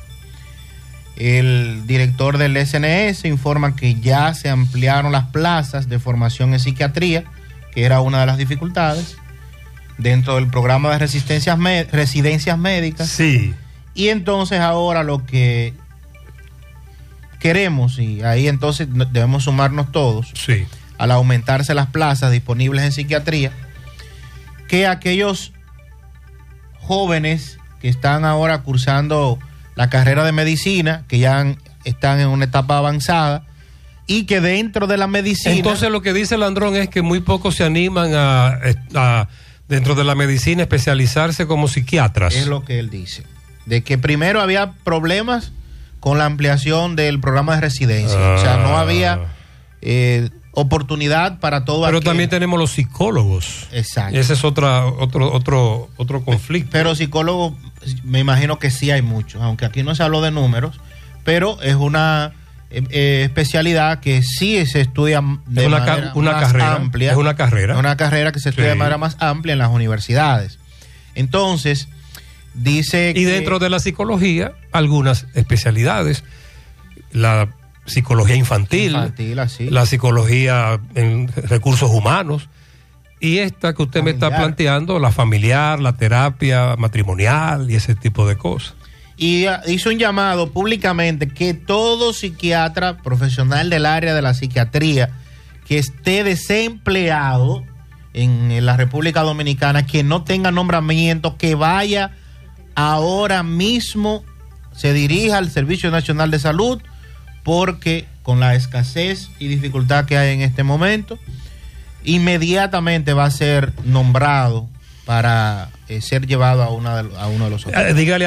S3: El director del SNS informa que ya se ampliaron las plazas de formación en psiquiatría, que era una de las dificultades dentro del programa de residencias médicas.
S2: Sí.
S3: Y entonces ahora lo que queremos, y ahí entonces debemos sumarnos todos,
S2: sí,
S3: al aumentarse las plazas disponibles en psiquiatría, que aquellos jóvenes que están ahora cursando la carrera de medicina, que ya están en una etapa avanzada, y que dentro de la medicina...
S2: Entonces lo que dice Landrón es que muy pocos se animan a dentro de la medicina especializarse como psiquiatras.
S3: Es lo que él dice, de que primero había problemas con la ampliación del programa de residencia, o sea, no había oportunidad para todo.
S2: Pero también tenemos los psicólogos.
S3: Exacto.
S2: Ese es otro conflicto.
S3: Pero psicólogos, me imagino que sí hay muchos, aunque aquí no se habló de números, pero es una especialidad que sí se estudia de manera más amplia.
S2: Es una carrera.
S3: Es una carrera que se estudia de manera más amplia en las universidades. Entonces, dice
S2: y dentro de la psicología, algunas especialidades, la psicología infantil,
S3: así,
S2: la psicología en recursos humanos, y esta que usted me está planteando, la familiar, la terapia matrimonial y ese tipo de cosas.
S3: Y hizo un llamado públicamente que todo psiquiatra profesional del área de la psiquiatría que esté desempleado en la República Dominicana, que no tenga nombramiento, que vaya ahora mismo, se dirija al Servicio Nacional de Salud, porque con la escasez y dificultad que hay en este momento, inmediatamente va a ser nombrado para ser llevado a uno de los hospitales.
S2: Dígale a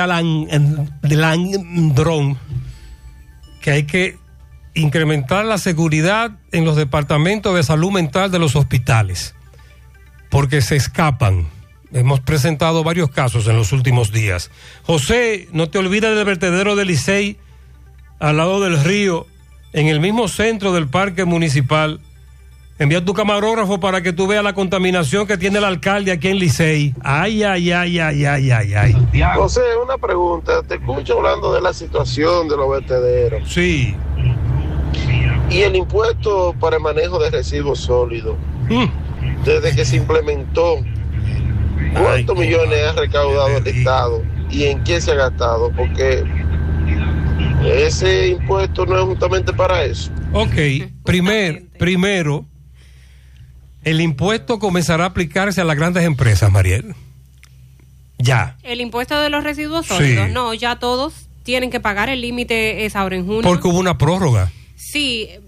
S2: Landrón que hay que incrementar la seguridad en los departamentos de salud mental de los hospitales, porque se escapan. Hemos presentado varios casos en los últimos días. José, no te olvides del vertedero de Licey, al lado del río, en el mismo centro del parque municipal. Envía tu camarógrafo para que tú veas la contaminación que tiene el alcalde aquí en Licey. Ay.
S4: José, una pregunta. Te escucho hablando de la situación de los vertederos.
S2: Sí.
S4: Y el impuesto para el manejo de residuos sólidos, desde que se implementó, ¿cuántos millones ha recaudado el Estado y en qué se ha gastado? Porque ese impuesto no es justamente para eso.
S2: Ok, primero, el impuesto comenzará a aplicarse a las grandes empresas, Mariel. Ya.
S1: El impuesto de los residuos sólidos,
S2: sí.
S1: No, ya todos tienen que pagar, el límite es ahora en junio.
S2: Porque hubo una prórroga.
S1: Sí,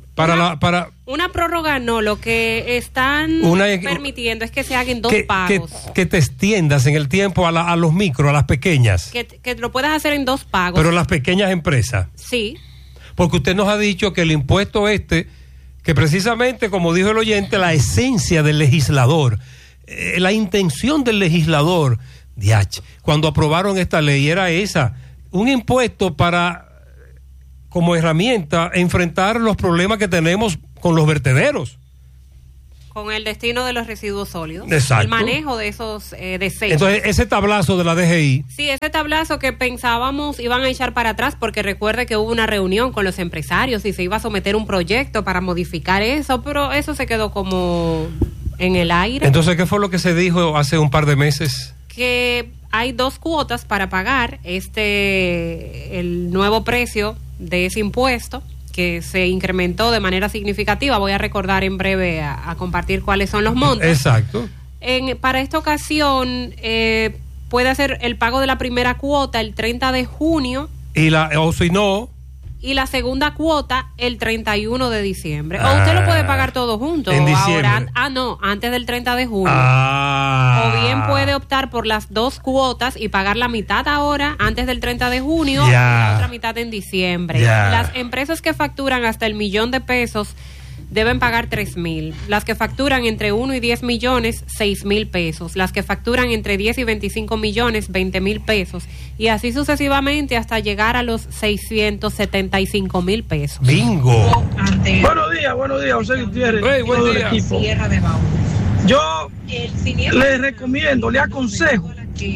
S1: Una prórroga no, lo que están permitiendo es que se hagan dos pagos.
S2: Que te extiendas en el tiempo a los micros, a las pequeñas.
S1: Que lo puedas hacer en dos pagos.
S2: Pero las pequeñas empresas.
S1: Sí.
S2: Porque usted nos ha dicho que el impuesto que precisamente, como dijo el oyente, la esencia del legislador, la intención del legislador, cuando aprobaron esta ley era esa, un impuesto para, como herramienta, enfrentar los problemas que tenemos con los vertederos.
S1: Con el destino de los residuos sólidos.
S2: Exacto.
S1: El manejo de esos desechos.
S2: Entonces, ese tablazo de la DGI.
S1: Sí, ese tablazo que pensábamos iban a echar para atrás, porque recuerde que hubo una reunión con los empresarios y se iba a someter un proyecto para modificar eso, pero eso se quedó como en el aire.
S2: Entonces, ¿qué fue lo que se dijo hace un par de meses?
S1: Que hay 2 cuotas para pagar el nuevo precio de ese impuesto, que se incrementó de manera significativa. Voy a recordar en breve a compartir cuáles son los montos.
S2: Exacto.
S1: Para esta ocasión puede hacer el pago de la primera cuota el 30 de junio.
S2: O si no...
S1: Y la segunda cuota el 31 de diciembre. O usted lo puede pagar todo junto.
S2: En diciembre.
S1: Ahora, antes del 30 de junio. O bien puede optar por las 2 cuotas y pagar la mitad ahora, antes del 30 de junio, y la otra mitad en diciembre. Las empresas que facturan hasta el $1,000,000 deben pagar 3,000. Las que facturan entre 1 y 10 millones, 6,000 pesos. Las que facturan entre 10 y 25 millones, 20,000 pesos. Y así sucesivamente hasta llegar a los 675,000 pesos.
S2: ¡Bingo!
S21: Buenos días, José Gutiérrez.
S2: Buen día.
S21: Yo le recomiendo, le aconsejo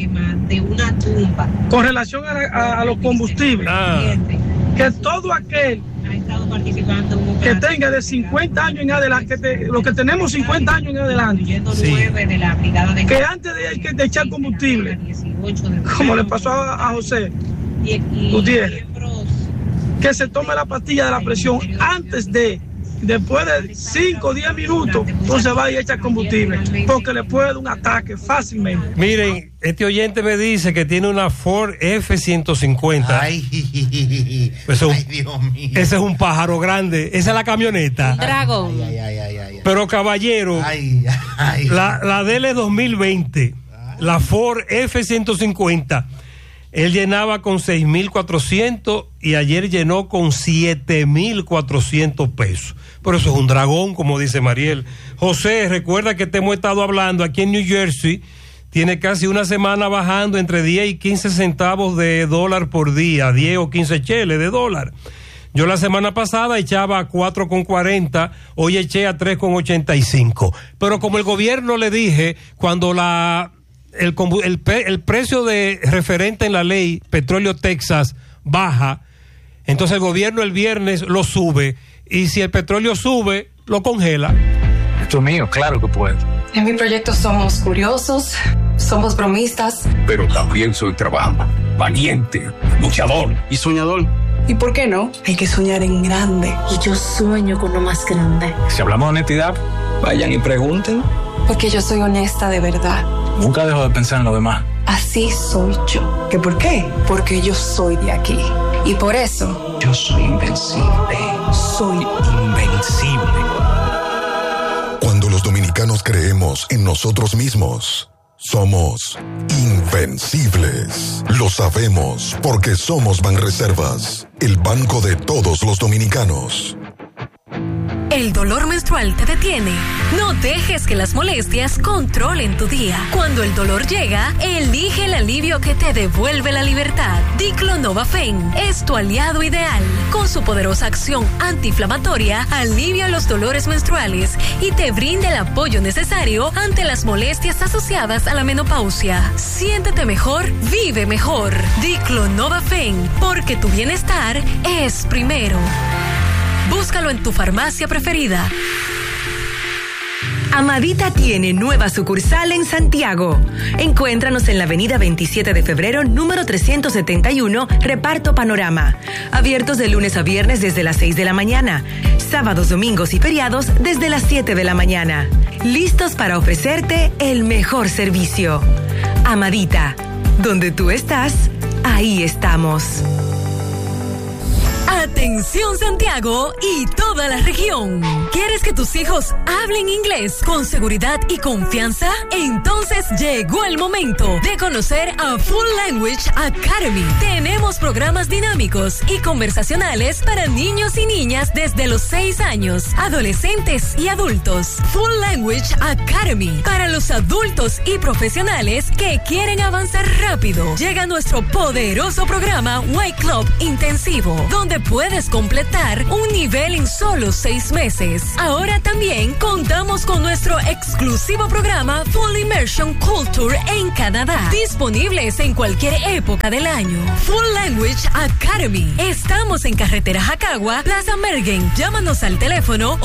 S21: con relación a los combustibles, que todo aquel que tenga de 50 años en adelante, los que tenemos 50 años en adelante, que antes de echar combustible, como le pasó a José Gutiérrez, que se tome la pastilla de la presión después de 5 o 10 minutos, entonces va y echa combustible, porque le puede dar un ataque fácilmente.
S2: Miren, este oyente me dice que tiene una Ford F-150.
S3: Dios mío.
S2: Ese es un pájaro grande, esa es la camioneta.
S1: Dragón.
S2: Pero caballero, la DL 2020, la Ford F-150, él llenaba con 6,400 y ayer llenó con 7,400 pesos. Pero eso es un dragón, como dice Mariel. José, recuerda que te hemos estado hablando aquí en New Jersey, tiene casi una semana bajando entre 10 y 15 centavos de dólar por día, 10 o 15 cheles de dólar. Yo la semana pasada echaba a 4,40, hoy eché a 3,85. Pero como el gobierno le dije, cuando el precio de referente en la ley Petróleo Texas baja, entonces el gobierno el viernes lo sube, y si el petróleo sube, lo congela.
S10: Esto es mío, claro que puedo.
S22: En mi proyecto somos curiosos, somos bromistas,
S10: pero también soy trabajador, valiente, luchador y soñador.
S22: ¿Y por qué no? Hay que soñar en grande.
S23: Y yo sueño con lo más grande.
S10: Si hablamos de honestidad, vayan y pregunten.
S22: Porque yo soy honesta de verdad.
S10: Nunca dejo de pensar en lo demás.
S22: Así soy yo. ¿Qué por qué? Porque yo soy de aquí. Y por eso...
S10: yo soy invencible.
S22: Soy
S10: invencible.
S6: Cuando los dominicanos creemos en nosotros mismos, somos invencibles. Lo sabemos porque somos Banreservas, el banco de todos los dominicanos.
S24: ¿El dolor menstrual te detiene? No dejes que las molestias controlen tu día. Cuando el dolor llega, elige el alivio que te devuelve la libertad. Diclonova-Fen es tu aliado ideal. Con su poderosa acción antiinflamatoria, alivia los dolores menstruales y te brinda el apoyo necesario ante las molestias asociadas a la menopausia. Siéntete mejor, vive mejor. Diclonova-Fen, porque tu bienestar es primero. Búscalo en tu farmacia preferida.
S25: Amadita tiene nueva sucursal en Santiago. Encuéntranos en la avenida 27 de febrero, número 371, Reparto Panorama. Abiertos de lunes a viernes desde las 6 de la mañana. Sábados, domingos y feriados desde las 7 de la mañana. Listos para ofrecerte el mejor servicio. Amadita, donde tú estás, ahí estamos.
S24: Atención Santiago y toda la región. ¿Quieres que tus hijos hablen inglés con seguridad y confianza? Entonces llegó el momento de conocer a Full Language Academy. Tenemos programas dinámicos y conversacionales para niños y niñas desde los 6 años, adolescentes y adultos. Full Language Academy para los adultos y profesionales que quieren avanzar rápido. Llega nuestro poderoso programa White Club Intensivo, donde puedes completar un nivel en solo 6 meses. Ahora también contamos con nuestro exclusivo programa Full Immersion Culture en Canadá, disponibles en cualquier época del año. Full Language Academy. Estamos en Carretera Jacagua, Plaza Mergen. Llámanos al teléfono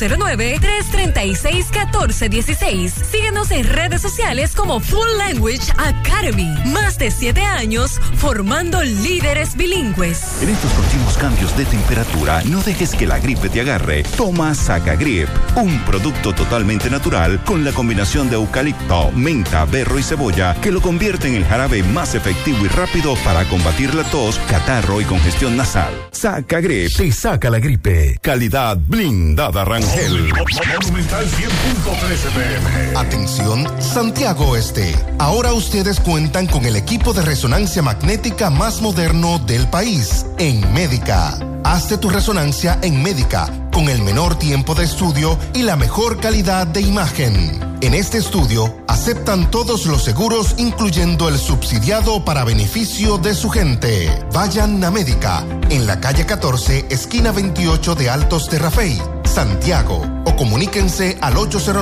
S24: 809-336-1416. Síguenos en redes sociales como Full Language Academy. Más de 7 años formando líderes bilingües.
S5: En estos continuos cambios de temperatura, no dejes que la gripe te agarre. Toma Sacagrip, un producto totalmente natural con la combinación de eucalipto, menta, berro y cebolla que lo convierte en el jarabe más efectivo y rápido para combatir la tos, catarro y congestión nasal. Sacagrip te saca la gripe. Calidad blindada Rangel.
S6: Monumental 100.13 PM. Atención, Santiago Este. Ahora ustedes cuentan con el equipo de resonancia magnética más moderno del país, en Médica. Hazte tu resonancia en Médica, con el menor tiempo de estudio y la mejor calidad de imagen. En este estudio, aceptan todos los seguros, incluyendo el subsidiado para beneficio de su gente. Vayan a Médica, en la calle 14, esquina 28 de Altos de Rafey, Santiago, o comuníquense al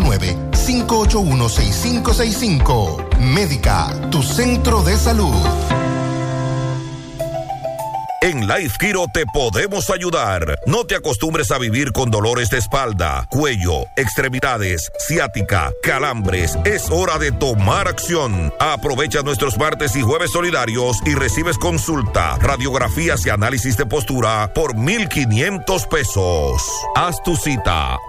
S6: 809-581-6565. Médica, tu centro de salud.
S7: En Life Kiro te podemos ayudar. No te acostumbres a vivir con dolores de espalda, cuello, extremidades, ciática, calambres. Es hora de tomar acción. Aprovecha nuestros martes y jueves solidarios y recibes consulta, radiografías y análisis de postura por $1,500. Haz tu cita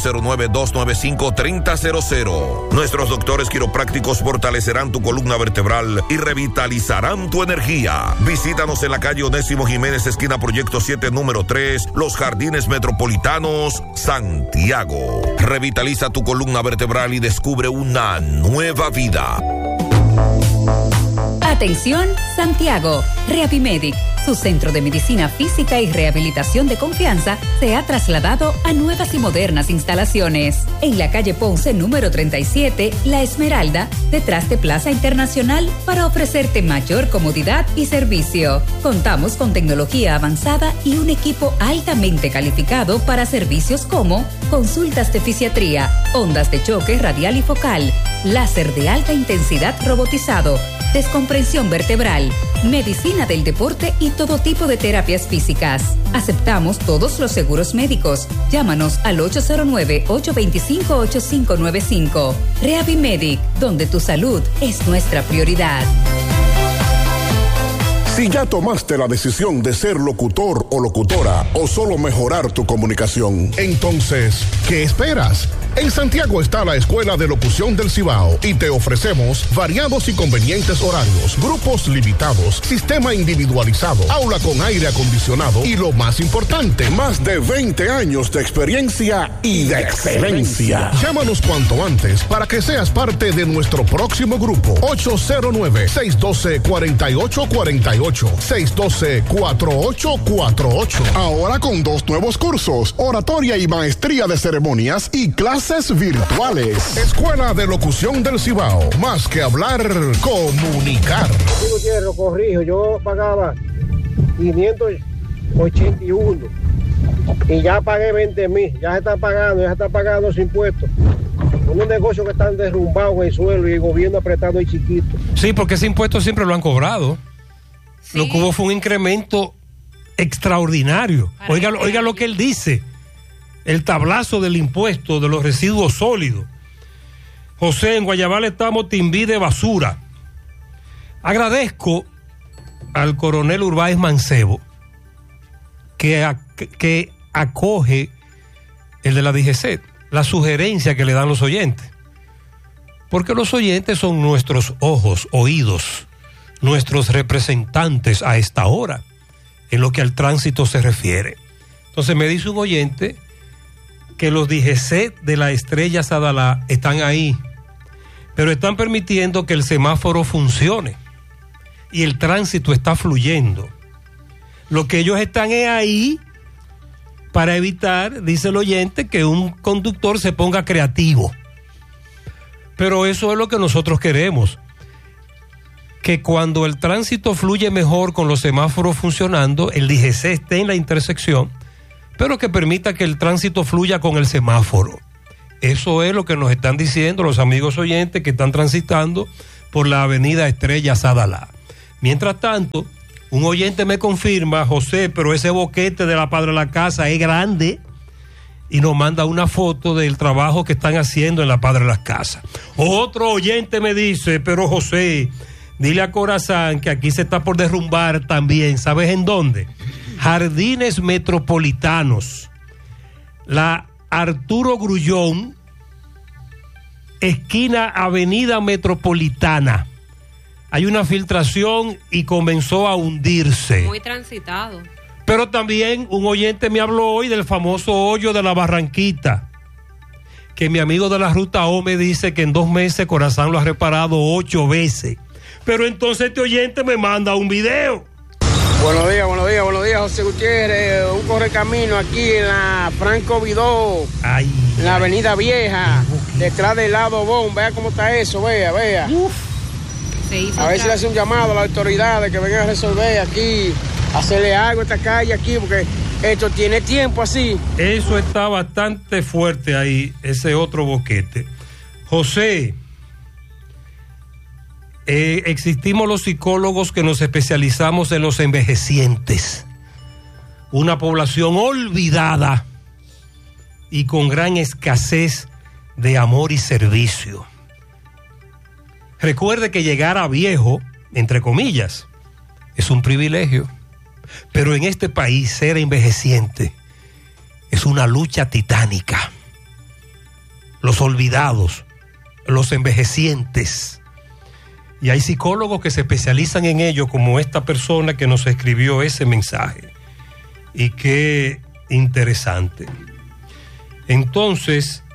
S7: 809-295-3000. Nuestros doctores quiroprácticos fortalecerán tu columna vertebral y revitalizarán tu energía. Visítanos en la calle Onésimo Jiménez, esquina Proyecto 7, número 3, Los Jardines Metropolitanos, Santiago. Revitaliza tu columna vertebral y descubre una nueva vida.
S8: Atención, Santiago. Rehabimedic, su centro de medicina física y rehabilitación de confianza, se ha trasladado a nuevas y modernas instalaciones. En la calle Ponce, número 37, La Esmeralda, detrás de Plaza Internacional, para ofrecerte mayor comodidad y servicio. Contamos con tecnología avanzada y un equipo altamente calificado para servicios como consultas de fisiatría, ondas de choque radial y focal, láser de alta intensidad robotizado, descompresión vertebral, medicina del deporte y todo tipo de terapias físicas. Aceptamos todos los seguros médicos. Llámanos al 809-825-8595. Rehabimedic, donde tu salud es nuestra prioridad.
S6: Si ya tomaste la decisión de ser locutor o locutora o solo mejorar tu comunicación, entonces, ¿qué esperas? En Santiago está la Escuela de Locución del Cibao y te ofrecemos variados y convenientes horarios, grupos limitados, sistema individualizado, aula con aire acondicionado y lo más importante, más de 20 años de experiencia y de excelencia. Llámanos cuanto antes para que seas parte de nuestro próximo grupo. 809-612-4848. 612-4848. Ahora con 2 nuevos cursos, oratoria y maestría de ceremonias y clases virtuales. Escuela de Locución del Cibao. Más que hablar, comunicar.
S9: Yo corrijo, yo pagaba 581 y ya pagué 20,000. Ya se está pagando los impuestos. Unos negocios que están derrumbados en el suelo y el gobierno apretado y chiquito.
S2: Sí, porque ese impuesto siempre lo han cobrado. Sí. Lo que hubo fue un incremento extraordinario. Oiga lo que él dice. El tablazo del impuesto de los residuos sólidos. José, en Guayabal estamos timbí de basura. Agradezco al coronel Urbáez Mancebo que acoge el de la DGC, la sugerencia que le dan los oyentes. Porque los oyentes son nuestros ojos, oídos, nuestros representantes a esta hora. en lo que al tránsito se refiere. Entonces me dice un oyente que los DGC de la Estrella Sadalá están ahí, pero están permitiendo que el semáforo funcione y el tránsito está fluyendo. Lo que ellos están es ahí para evitar, dice el oyente, que un conductor se ponga creativo. Pero eso es lo que nosotros queremos, que cuando el tránsito fluye mejor con los semáforos funcionando, el DGC esté en la intersección, pero que permita que el tránsito fluya con el semáforo. Eso es lo que nos están diciendo los amigos oyentes que están transitando por la avenida Estrella Sadalá. Mientras tanto, un oyente me confirma, José, pero ese boquete de la Padre de la Casa es grande, y nos manda una foto del trabajo que están haciendo en la Padre de las Casas. Otro oyente me dice, pero José, dile a Corazán que aquí se está por derrumbar también. ¿Sabes en dónde? Jardines Metropolitanos. La Arturo Grullón, esquina Avenida Metropolitana. Hay una filtración y comenzó a hundirse.
S1: Muy transitado.
S2: Pero también un oyente me habló hoy del famoso hoyo de la Barranquita, que mi amigo de la Ruta O me dice que en 2 meses Corazán lo ha reparado 8 veces. Pero entonces este oyente me manda un video.
S11: Buenos días, José Gutiérrez. Un correcamino aquí en la Franco Vidó, en la Avenida Vieja, detrás del lado Bon. Vea cómo está eso, vea. A ver si le hace un llamado a las autoridades que vengan a resolver aquí, hacerle algo a esta calle aquí, porque esto tiene tiempo así.
S2: Eso está bastante fuerte ahí, ese otro boquete. José, existimos los psicólogos que nos especializamos en los envejecientes, una población olvidada y con gran escasez de amor y servicio. Recuerde que llegar a viejo, entre comillas, es un privilegio, pero en este país ser envejeciente es una lucha titánica. Los olvidados, los envejecientes. Y hay psicólogos que se especializan en ello, como esta persona que nos escribió ese mensaje. Y qué interesante. Entonces,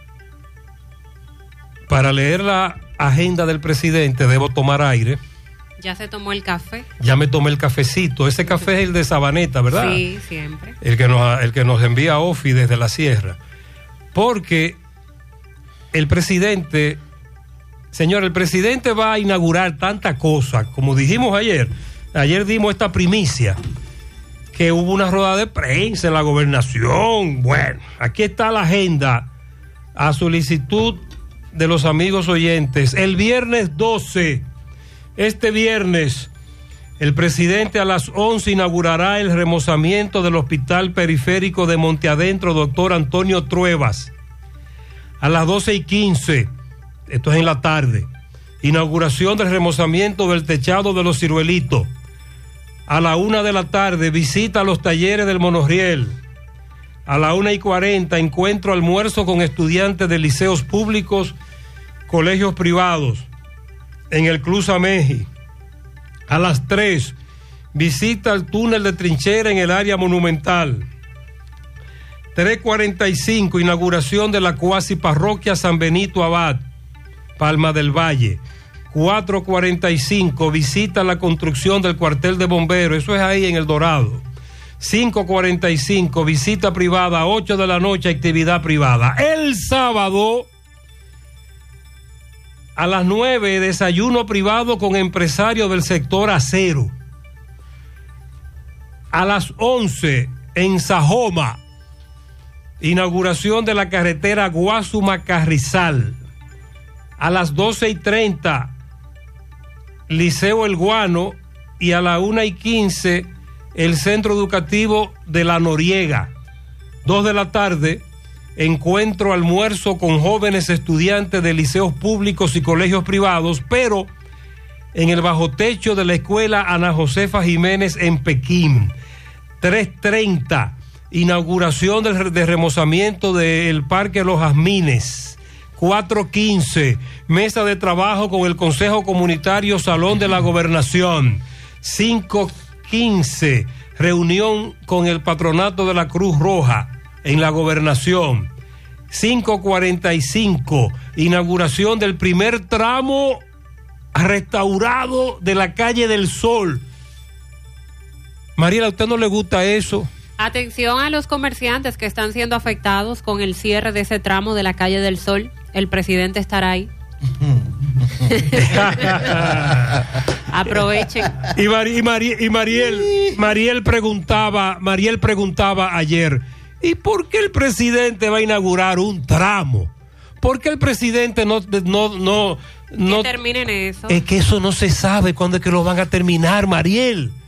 S2: para leer la agenda del presidente debo tomar aire.
S1: ¿Ya se tomó el café?
S2: Ya me tomé el cafecito. Ese café es el de Sabaneta, ¿verdad?
S1: Sí, siempre.
S2: El que nos envía Ofi desde la sierra. Porque el presidente... Señor, el presidente va a inaugurar tanta cosa, como dijimos ayer dimos esta primicia, que hubo una rueda de prensa en la gobernación. Bueno, aquí está la agenda a solicitud de los amigos oyentes. El viernes 12, este viernes, el presidente a las 11 inaugurará el remozamiento del Hospital Periférico de Monteadentro, doctor Antonio Truebas. A las 12:15, esto es en la tarde, inauguración del remozamiento del techado de los Ciruelitos. A la 1 de la tarde, visita a los talleres del Monorriel. A la 1:40, encuentro almuerzo con estudiantes de liceos públicos, colegios privados, en el Club Sameji. A las 3, visita al túnel de trinchera en el área monumental. 3:45, inauguración de la cuasi parroquia San Benito Abad, Palma del Valle. 4:45, visita la construcción del cuartel de bomberos, eso es ahí en El Dorado. 5:45, visita privada. 8 de la noche, actividad privada. El sábado, a las 9, desayuno privado con empresarios del sector acero. A las 11, en Sajoma, inauguración de la carretera Guasuma-Carrizal. A las 12:30, Liceo El Guano, y a la 1:15, el Centro Educativo de La Noriega. 2 de la tarde, encuentro almuerzo con jóvenes estudiantes de liceos públicos y colegios privados, pero en el bajo techo de la escuela Ana Josefa Jiménez en Pekín. 3:30, inauguración de remozamiento del Parque Los Jazmines. 4:15, mesa de trabajo con el Consejo Comunitario Salón de la Gobernación. 5:15, reunión con el patronato de la Cruz Roja en la Gobernación. 5:45, inauguración del primer tramo restaurado de la Calle del Sol. Mariela, ¿a usted no le gusta eso?
S1: Atención a los comerciantes que están siendo afectados con el cierre de ese tramo de la Calle del Sol. El presidente estará ahí. Aprovechen.
S2: Y Mariel preguntaba ayer, ¿y por qué el presidente va a inaugurar un tramo? ¿Por qué el presidente no
S1: que terminen eso?
S2: Es que eso no se sabe cuándo es que lo van a terminar, Mariel.